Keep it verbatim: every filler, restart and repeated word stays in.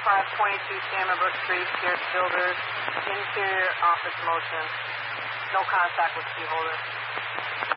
five twenty-two Salmon Brook Street, Pierce Builders, interior office motion. No contact with key holder.